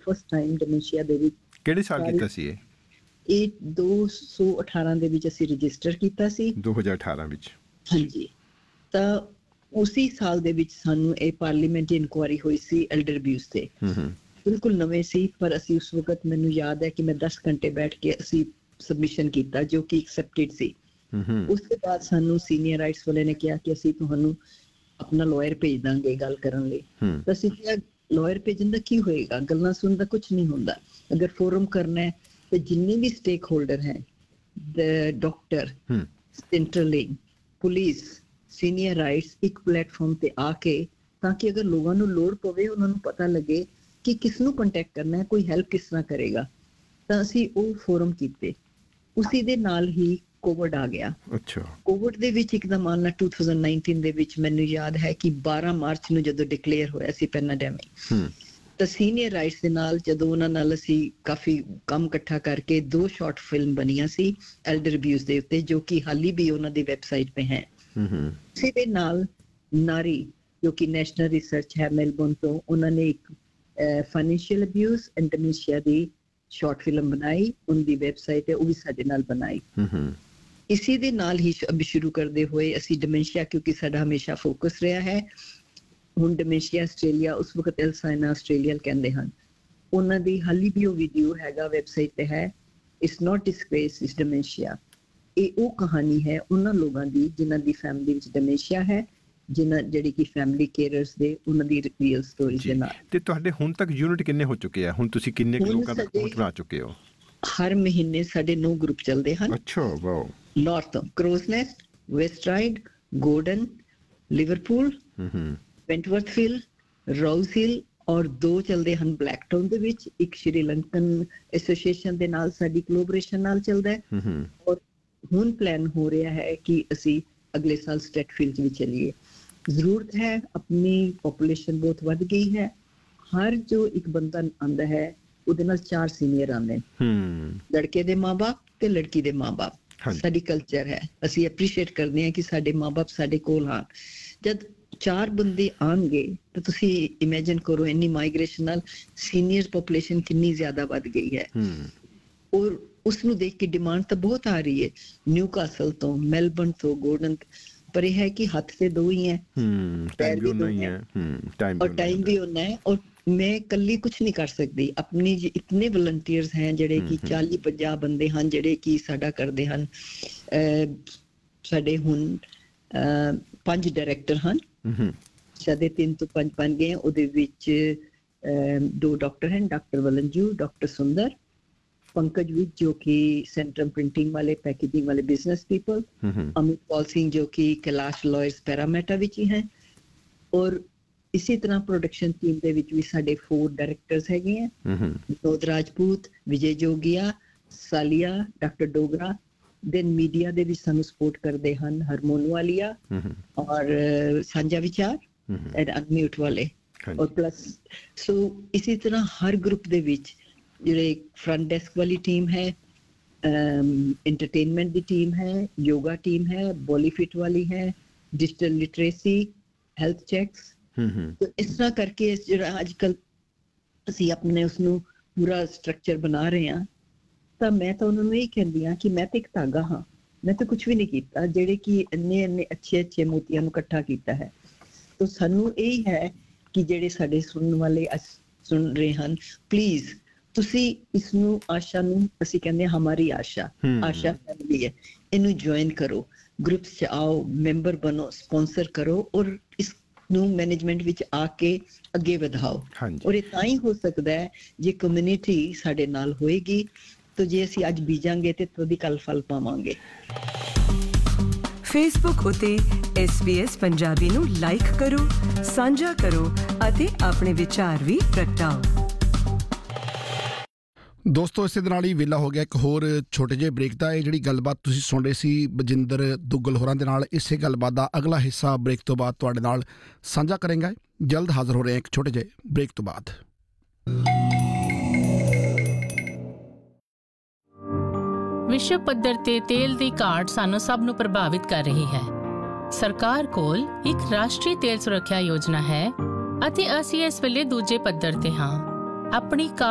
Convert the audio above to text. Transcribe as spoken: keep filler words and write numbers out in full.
First time dementia ਦੇ ਵਿੱਚ। ਕਿਹੜੇ ਸਾਲ ਕੀਤਾ ਸੀ ਇਹ? ਇਹ ਦੋ ਸੌ ਅਠਾਰਾਂ ਦੇ ਵਿੱਚ ਅਸੀਂ ਰਜਿਸਟਰ ਕੀਤਾ ਸੀ, ਦੋ ਹਜ਼ਾਰ ਅਠਾਰਾਂ ਵਿੱਚ। ਹਾਂਜੀ, ਤਾਂ ਉਸੇ ਸਾਲ ਦੇ ਵਿੱਚ ਸਾਨੂੰ ਇਹ ਪਾਰਲੀਮੈਂਟ ਇਨਕੁਆਇਰੀ ਹੋਈ ਸੀ ਐਲਡਰ ਅਬਿਊਜ਼ ਤੇ। ਬਿਲਕੁਲ ਨਵੇਂ ਸੀ, ਪਰ ਅਸੀਂ ਉਸ ਵਕਤ, ਮੈਨੂੰ ਯਾਦ ਹੈ ਕਿ ਮੈਂ ਦਸ ਘੰਟੇ ਬੈਠ ਕੇ ਅਸੀਂ ਸਬਮਿਸ਼ਨ ਕੀਤਾ ਜੋ ਕਿ ਐਕਸੈਪਟਡ ਸੀ। ਉਸ ਤੋਂ ਬਾਅਦ ਸਾਨੂੰ ਸੀਨੀਅਰ ਰਾਈਟਸ ਵਾਲੇ ਨੇ ਕਿਹਾ ਕਿ ਅਸੀਂ ਤੁਹਾਨੂੰ ਆਪਣਾ ਲਾਇਰ ਭੇਜ ਦਾਂਗੇ ਗੱਲ ਕਰਨ ਲਈ। ਤਾਂ ਅਸੀਂ ਕਿਹਾ ਲਾਇਰ ਭੇਜਣ ਦਾ ਕੀ ਹੋਏਗਾ, ਗੱਲਾਂ ਸੁਣਨ ਦਾ ਕੁਝ ਨਹੀਂ ਹੁੰਦਾ। ਅਗਰ ਫੋਰਮ ਕਰਨਾ ਹੈ ਤੇ ਜਿੰਨੇ ਵੀ ਸਟੇਕ ਹੋਲਡਰ ਹੈ, doctor, central link, police, senior rights, ਇੱਕ ਪਲੇਟਫਾਰਮ ਤੇ ਆ ਕੇ, ਤਾਂ ਕਿ ਅਗਰ ਲੋਕਾਂ ਨੂੰ ਲੋੜ ਪਵੇ ਉਹਨਾਂ ਨੂੰ ਪਤਾ ਲੱਗੇ ਕਿ ਕਿਸ ਨੂੰ ਕੰਟੈਕਟ ਕਰਨਾ ਹੈ, ਕੋਈ ਹੈਲਪ ਕਿਸ ਤਰ੍ਹਾਂ ਕਰੇਗਾ। ਤਾਂ ਅਸੀਂ ਉਹ ਫੋਰਮ ਕੀਤੇ। ਉਸੇ ਦੇ ਨਾਲ ਹੀ ਕੋਵਿਡ ਆ ਗਿਆ। ਅੱਛਾ, ਕੋਵਿਡ ਦੇ ਵਿੱਚ ਇੱਕਦਮ ਆਉਣਾ ਦੋ ਹਜ਼ਾਰ ਉੱਨੀ ਦੇ ਵਿੱਚ ਮੈਨੂੰ ਯਾਦ ਹੈ ਕਿ ਬਾਰਾਂ ਮਾਰਚ ਨੂੰ ਜਦੋਂ ਡਿਕਲੇਅਰ ਹੋਇਆ ਸੀ ਪੈਂਡੇਮਿਕ, ਤਾਂ ਸੀਨੀਅਰ ਰਾਈਟਸ ਦੇ ਨਾਲ ਜਦੋਂ ਉਹਨਾਂ ਨਾਲ ਅਸੀਂ ਕਾਫੀ ਕੰਮ ਇਕੱਠਾ ਕਰਕੇ ਦੋ ਸ਼ਾਰਟ ਫਿਲਮ ਬਣੀਆਂ ਸੀ ਐਲਡਰ ਅਬਿਊਜ਼ ਦੇ ਉੱਤੇ, ਜੋ ਕਿ ਹਾਲੀ ਵੀ ਉਹਨਾਂ ਦੀ ਵੈਬਸਾਈਟ ਤੇ ਹੈ। ਉਸੇ ਦੇ ਨਾਲ ਨਾਰੀ, ਜੋ ਕਿ ਨੈਸ਼ਨਲ ਰਿਸਰਚ ਹੈ ਮੈਲਬੌਰਨ ਤੋਂ, ਉਹਨਾਂ ਨੇ ਇੱਕ financial abuse and dementia the short film ਬਣਾਈ, ਉਹਦੀ ਵੈਬਸਾਈਟ ਹੈ, ਉਹ ਵੀ ਸਾਡੇ ਨਾਲ ਬਣਾਈ। ਇਸੇ ਦੇ ਨਾਲ ਹੀ ਅਭੀ ਸ਼ੁਰੂ ਕਰਦੇ ਹੋਏ ਅਸੀਂ ਡਿਮੈਂਸ਼ੀਆ, ਕਿਉਂਕਿ ਸਾਡਾ ਹਮੇਸ਼ਾ ਫੋਕਸ ਰਿਹਾ ਹੈ, ਹੁਣ ਡਿਮੈਂਸ਼ੀਆ ਆਸਟ੍ਰੇਲੀਆ, ਉਸ ਵਕਤ ਐਲਸਾਈਨਾ ਆਸਟ੍ਰੇਲੀਆ ਕਹਿੰਦੇ ਹਨ, ਉਹਨਾਂ ਦੀ ਹਾਲੀ ਵੀ ਉਹ ਵੀਡੀਓ ਹੈਗਾ ਵੈਬਸਾਈਟ ਤੇ ਹੈ, ਇਟਸ ਨਾਟ ਡਿਸਗ੍ਰੇਸ, ਇਟਸ ਡਿਮੈਂਸ਼ੀਆ। ਇਹ ਉਹ ਕਹਾਣੀ ਹੈ ਉਹਨਾਂ ਲੋਕਾਂ ਦੀ ਜਿਨ੍ਹਾਂ ਦੀ ਫੈਮਿਲੀ ਵਿੱਚ ਡਿਮੈਂਸ਼ੀਆ ਹੈ, ਜਿਨ੍ਹਾਂ ਜਿਹੜੀ ਕਿ ਫੈਮਿਲੀ ਕੇਅਰਰਸ ਦੇ, ਉਹਨਾਂ ਦੀ ਰੀਅਲ ਸਟੋਰੀਜ਼ ਦੇ ਨਾਲ। ਤੇ ਤੁਹਾਡੇ ਹੁਣ ਤੱਕ ਯੂਨਿਟ ਕਿੰਨੇ ਹੋ ਚੁੱਕੇ ਆ? ਹੁਣ ਤੁਸੀਂ ਕਿੰਨੇ ਲੋਕਾਂ ਤੱਕ ਪਹੁੰਚ ਬਣਾ ਚੁੱਕੇ ਹੋ? ਹਰ ਮਹੀਨੇ ਸਾਡੇ ਨੌ ਗਰੁੱਪ ਚੱਲਦੇ ਹਨ। ਅੱਛਾ, wow. North ਕ੍ਰੋਜ਼ nest, West ride, Gordon, Liverpool, ਵੈਂਟਵਰਥਵਿਲ, ਰੋਜ਼ ਹਿਲ, ਔਰ ਦੋ ਚੱਲਦੇ ਹਨ ਬਲੈਕਟਾਊਨ ਦੇ ਵਿੱਚ। ਇੱਕ ਸ਼੍ਰੀਲੰਕਨ ਐਸੋਸੀਏਸ਼ਨ ਦੇ ਨਾਲ ਸਾਡੀ ਕੋਲੈਬੋਰੇਸ਼ਨ ਨਾਲ ਚੱਲਦਾ ਹੈ, ਔਰ ਹੁਣ ਪਲਾਨ ਹੋ ਰਿਹਾ ਹੈ ਕਿ ਅਸੀਂ ਅਗਲੇ ਸਾਲ ਸਟ੍ਰੈਟਫੀਲਡ ਵੀ ਚੱਲੀਏ। ਜ਼ਰੂਰਤ ਹੈ, ਆਪਣੀ ਪੋਪੂਲੇਸ਼ਨ ਬਹੁਤ ਵੱਧ ਗਈ ਹੈ, ਹਰ ਜੋ ਇੱਕ ਬੰਦਾ ਆਉਂਦਾ ਹੈ ਉਹਦੇ ਨਾਲ ਚਾਰ ਸੀਨੀਅਰ ਆਉਂਦੇ, ਲੜਕੇ ਦੇ ਮਾਂ-ਬਾਪ ਤੇ ਲੜਕੀ ਦੇ ਮਾਂ-ਬਾਪ। ਸਾਡੀ ਕਲਚਰ ਹੈ, ਅਸੀਂ ਐਪਰੀਸ਼ੀਏਟ ਕਰਦੇ ਹਾਂ ਕਿ ਸਾਡੇ ਮਾਂ-ਬਾਪ ਸਾਡੇ ਕੋਲ ਆਉਣ। ਜਦ ਚਾਰ ਬੰਦੇ ਆਉਣਗੇ ਤਾਂ ਤੁਸੀਂ ਇਮੇਜਿਨ ਕਰੋ ਇੰਨੀ ਮਾਈਗ੍ਰੇਸ਼ਨ ਨਾਲ ਸੀਨੀਅਰ ਪੋਪੂਲੇਸ਼ਨ ਕਿੰਨੀ ਜ਼ਿਆਦਾ ਵੱਧ ਗਈ ਹੈ। ਔਰ ਉਸ ਨੂੰ ਦੇਖ ਕੇ ਡਿਮਾਂਡ ਤਾਂ ਬਹੁਤ ਆ ਰਹੀ ਹੈ, ਨਿਊਕਾਸਲ ਤੋਂ, ਮੈਲਬੌਰਨ ਤੋਂ, ਗੋਰਡਨ, ਪਰ ਇਹ ਹੈ ਕਿ ਹੱਥ ਤੇ ਦੋ ਹੀ ਹੈ, ਪੈਰ ਵੀ ਦੋ ਹੈ, ਔਰ ਟਾਈਮ ਵੀ ਉਨਾ ਹੈ। ਔਰ ਮੈਂ ਇਕੱਲੀ ਕੁਛ ਨਹੀਂ ਕਰ ਸਕਦੀ, ਆਪਣੀ ਇਤਨੇ ਵਲੰਟੀਅਰਸ ਹੈ ਜਿਹੜੇ ਕਿ ਚਾਲੀ ਪੰਜਾਹ ਬੰਦੇ ਹਨ ਜਿਹੜੇ ਕਿ ਸਾਡਾ ਕਰਦੇ ਹਨ। ਸਾਡੇ ਹੁਣ ਪੰਜ ਡਾਇਰੈਕਟਰ ਹਨ, ਸਾਡੇ ਤਿੰਨ ਤੋਂ ਪੰਜ ਬਣ ਗਏ। ਉਹਦੇ ਵਿੱਚ ਦੋ ਡਾਕਟਰ ਹਨ, ਡਾਕਟਰ ਵਲਨਜੂ, ਡਾਕਟਰ ਸੁੰਦਰ, पंकज विज जो कि सेंट्रम प्रिंटिंग वाले, पैकेजिंग वाले business people, Amit Paul Singh जो कि कैलाश लॉयर्स पैरामेटा विच ही हैं, और इसी तरह प्रोडक्शन टीम दे विच भी साडे फोर डायरेक्टर्स हैगे हैं, विनोद राजपूत, विजय जोगिया, सालिया, डॉक्टर डोगरा। देन मीडिया दे विच सानू सपोर्ट करदे हन हरमोन वालिया और सांझा विचार एंड अनम्यूट वाले, और प्लस सो इसी तरह हर ग्रुप दे विच ਜਿਹੜੇ ਫਰੰਟ ਡੈਸਕ ਵਾਲੀ ਟੀਮ ਹੈ, एंटरटेनमेंट ਦੀ ਟੀਮ ਹੈ, ਯੋਗਾ ਟੀਮ ਹੈ, ਬੋਲੀਫਿਟ ਵਾਲੀ ਹੈ, ਡਿਜੀਟਲ ਲਿਟਰੇਸੀ, ਹੈਲਥ ਚੈਕਸ। तो इस तरह करके ਜਿਹੜਾ ਅੱਜ ਕੱਲ ਅਸੀਂ ਆਪਣੇ ਉਸ ਨੂੰ ਪੂਰਾ ਸਟਰਕਚਰ ਬਣਾ ਰਹੇ ਹਾਂ, ਤਾਂ ਮੈਂ ਤਾਂ ਉਹਨਾਂ ਨੂੰ ਇਹ ਕਹਿੰਦੀ ਹਾਂ ਕਿ ਮੈਂ ਤਾਂ ਇੱਕ ਧਾਗਾ ਹਾਂ, ਮੈਂ ਤਾਂ ਕੁਛ ਵੀ ਨਹੀਂ ਕੀਤਾ, ਜਿਹੜੇ ਕਿ ਇੰਨੇ ਇੰਨੇ ਅੱਛੇ ਅੱਛੇ ਮੋਤੀਆਂ ਨੂੰ ਇਕੱਠਾ ਕੀਤਾ ਹੈ। ਤਾਂ ਸਾਨੂੰ ਇਹ ਹੈ ਕਿ ਜਿਹੜੇ ਸਾਡੇ ਸੁਣਨ ਵਾਲੇ ਸੁਣ ਰਹੇ ਹਨ, ਪਲੀਜ਼ ਤੁਸੀਂ ਇਸ ਨੂੰ, ਆਸ਼ਾ ਨੂੰ ਅਸੀਂ ਕਹਿੰਦੇ ਹਾਂ ਹਮਾਰੀ ਆਸ਼ਾ, ਆਸ਼ਾ ਫੈਮਿਲੀ ਹੈ, ਇਹਨੂੰ ਜੁਆਇਨ ਕਰੋ, ਗਰੁੱਪਸ 'ਚ ਆਓ, ਮੈਂਬਰ ਬਣੋ, ਸਪੋਂਸਰ ਕਰੋ, ਔਰ ਇਸ ਨੂੰ ਮੈਨੇਜਮੈਂਟ ਵਿੱਚ ਆ ਕੇ ਅੱਗੇ ਵਧਾਓ। ਔਰ ਇਹ ਤਾਂ ਹੀ ਹੋ ਸਕਦਾ ਹੈ ਜੇ ਕਮਿਊਨਿਟੀ ਸਾਡੇ ਨਾਲ ਹੋਏਗੀ, ਤਾਂ ਜੇ ਅਸੀਂ ਅੱਜ ਬੀਜਾਂਗੇ ਤੇ ਉਹਦੀ ਕੱਲ ਫਲ ਪਾਵਾਂਗੇ। ਫੇਸਬੁੱਕ ਉਤੇ ਐਸ ਬੀ ਐਸ ਪੰਜਾਬੀ ਨੂੰ ਲਾਈਕ ਕਰੋ, ਸਾਂਝਾ ਕਰੋ ਅਤੇ ਆਪਣੇ ਵਿਚਾਰ ਵੀ ਪ੍ਰਗਟਾਓ। ਦੋਸਤੋ, ਇਸੇ ਦੇ ਨਾਲ ਹੀ ਵੇਲਾ ਹੋ ਗਿਆ ਇੱਕ ਹੋਰ ਛੋਟੇ ਜਿਹੇ ਬ੍ਰੇਕ ਦਾ। ਇਹ ਜਿਹੜੀ ਗੱਲਬਾਤ ਤੁਸੀਂ ਸੁਣ ਰਹੇ ਸੀ ਬਜਿੰਦਰ ਦੁੱਗਲ ਹੋਰਾਂ ਦੇ ਨਾਲ, ਇਸੇ ਗੱਲਬਾਤ ਦਾ ਅਗਲਾ ਹਿੱਸਾ ਬ੍ਰੇਕ ਤੋਂ ਬਾਅਦ ਤੁਹਾਡੇ ਨਾਲ ਸਾਂਝਾ ਕਰਾਂਗਾ। ਜਲਦ ਹਾਜ਼ਰ ਹੋ ਰਹੇ ਹਾਂ ਇੱਕ ਛੋਟੇ ਜਿਹੇ ਬ੍ਰੇਕ ਤੋਂ ਬਾਅਦ। ਵਿਸ਼ਵ ਪੱਧਰ ਤੇ ਤੇਲ ਦੀ ਘਾਟ ਸਾਨੂੰ ਸਭ ਨੂੰ ਪ੍ਰਭਾਵਿਤ ਕਰ ਰਹੀ ਹੈ। ਸਰਕਾਰ ਕੋਲ ਇੱਕ ਰਾਸ਼ਟਰੀ ਤੇਲ ਸੁਰੱਖਿਆ ਯੋਜਨਾ ਹੈ ਅਤੇ ਅਸੀਂ ਇਸ ਵੇਲੇ ਦੂਜੇ ਪੱਧਰ ਤੇ ਹਾਂ। ਆਪਣੀ